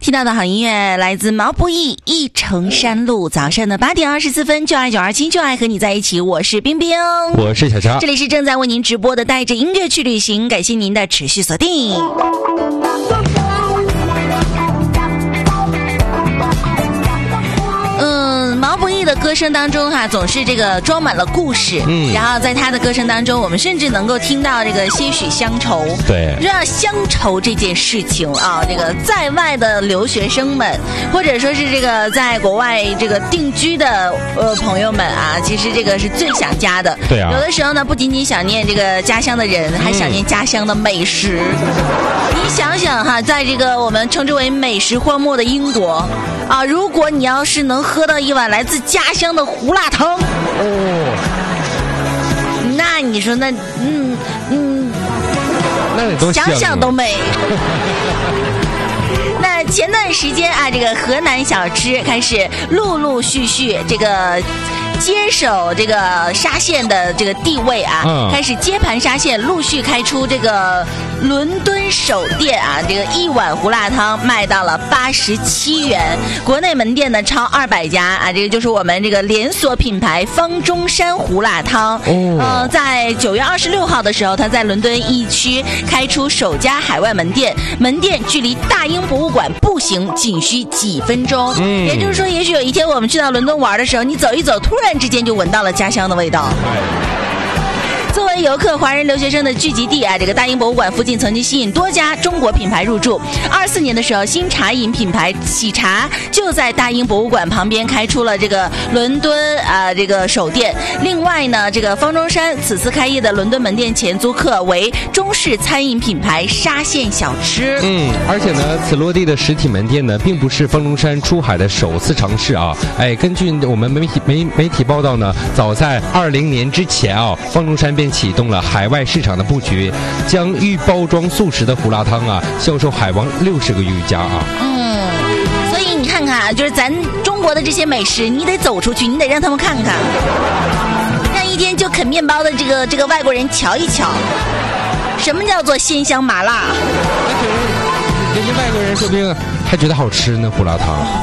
听到的好音乐来自毛不易《一城山路》。早上的8点24分，就爱927，就爱和你在一起。我是冰冰， 我是小乔， 这里是正在为您直播的带着音乐去旅行，感谢您的持续锁定。毛不易的歌声当中总是这个装满了故事，然后在他的歌声当中，我们甚至能够听到这个些许乡愁。 对， 说到乡愁这件事情这个在外的留学生们，或者说是这个在国外这个定居的朋友们其实这个是最想家的。 对啊， 有的时候呢，不仅仅想念这个家乡的人，还想念家乡的美食。你想想在这个我们称之为美食荒漠的英国如果你要是能喝到一碗来自家乡的胡辣汤，那你说那那得多香， 想想都美。那前段时间这个河南小吃开始陆陆续续这个接手这个沙县的这个地位开始接盘沙县，陆续开出这个伦敦首店这个一碗胡辣汤卖到了87元，国内门店呢超200家这个就是我们这个连锁品牌方中山胡辣汤。在9月26号的时候，它在伦敦1区开出首家海外门店，门店距离大英博物馆步行仅需几分钟。也就是说，也许有一天我们去到伦敦玩的时候，你走一走，突然之间就闻到了家乡的味道。作为游客华人留学生的聚集地这个大英博物馆附近曾经吸引多家中国品牌入驻。24年的时候，新茶饮品牌喜茶就在大英博物馆旁边开出了这个伦敦这个首店。另外呢，这个方中山此次开业的伦敦门店前租客为中式餐饮品牌沙县小吃。 而且呢，此落地的实体门店呢，并不是方中山出海的首次尝试根据我们媒体报道呢，早在20年之前方中山便启动了海外市场的布局，将预包装速食的胡辣汤销售海外60个余家所以你看看就是咱中国的这些美食，你得走出去，你得让他们看看，让一天就啃面包的这个外国人瞧一瞧，什么叫做鲜香麻辣。 人家外国人说不定还觉得好吃呢，胡辣汤。